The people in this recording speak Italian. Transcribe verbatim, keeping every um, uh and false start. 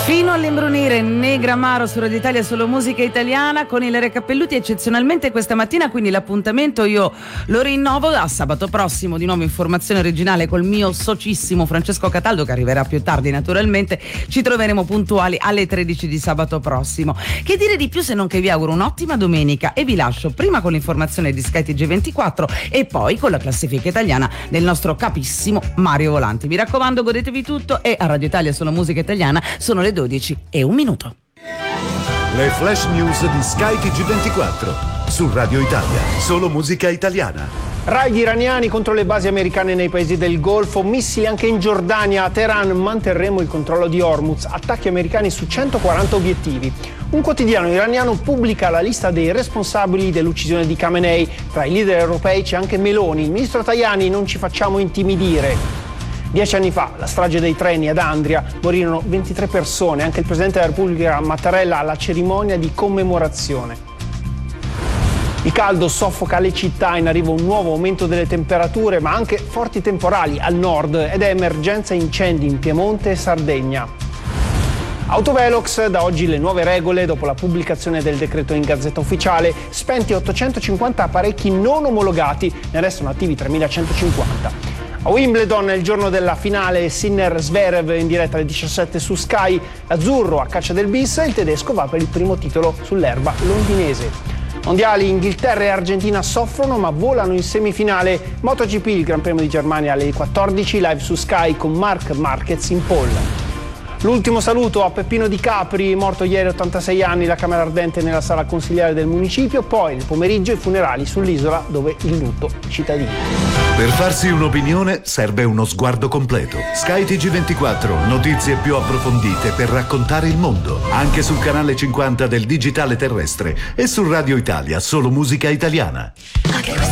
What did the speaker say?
Fino all'imbrunire, Negramaro su Radio Italia, solo musica italiana con Ilaria Cappelluti eccezionalmente questa mattina, quindi l'appuntamento io lo rinnovo a sabato prossimo, di nuovo informazione originale col mio sociissimo Francesco Cataldo, che arriverà più tardi naturalmente. Ci troveremo puntuali alle tredici di sabato prossimo. Che dire di più se non che vi auguro un'ottima domenica e vi lascio prima con l'informazione di Sky T G ventiquattro e poi con la classifica italiana del nostro capissimo Mario Volanti. Mi raccomando, godetevi tutto e a Radio Italia solo musica italiana sono le dodici e un minuto. Le flash news di Sky T G ventiquattro su Radio Italia, solo musica italiana. Raid iraniani contro le basi americane nei paesi del Golfo, missili anche in Giordania. A Teheran manterremo il controllo di Hormuz, attacchi americani su centoquaranta obiettivi. Un quotidiano iraniano pubblica la lista dei responsabili dell'uccisione di Khamenei. Tra i leader europei c'è anche Meloni. Il ministro Tajani: non ci facciamo intimidire. Dieci anni fa, la strage dei treni ad Andria, morirono ventitré persone. Anche il Presidente della Repubblica Mattarella alla cerimonia di commemorazione. Il caldo soffoca le città, in arrivo un nuovo aumento delle temperature, ma anche forti temporali al nord ed è emergenza incendi in Piemonte e Sardegna. Autovelox, da oggi le nuove regole dopo la pubblicazione del decreto in Gazzetta Ufficiale. Spenti ottocentocinquanta apparecchi non omologati, ne restano attivi tremilacentocinquanta. A Wimbledon, il giorno della finale, Sinner-Zverev in diretta alle diciassette su Sky. Azzurro a caccia del bis, il tedesco va per il primo titolo sull'erba londinese. Mondiali, Inghilterra e Argentina soffrono ma volano in semifinale. MotoGP, il Gran Premio di Germania alle quattordici, live su Sky con Marc Marquez in pole. L'ultimo saluto a Peppino Di Capri, morto ieri, ottantasei anni, la camera ardente nella sala consigliare del municipio. Poi nel pomeriggio i funerali sull'isola, dove il lutto cittadino. Per farsi un'opinione serve uno sguardo completo. Sky T G ventiquattro, notizie più approfondite per raccontare il mondo. Anche sul canale cinquanta del digitale terrestre e su Radio Italia, solo musica italiana.